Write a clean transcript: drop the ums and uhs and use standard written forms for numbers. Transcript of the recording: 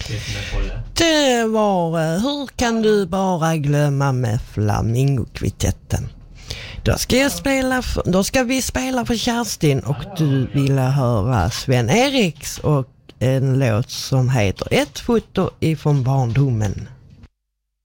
Det var Hur kan du bara glömma med Flamingokvintetten. Då ska vi spela för Kerstin och du ville höra Sven Eriks och en låt som heter Ett foto ifrån barndomen.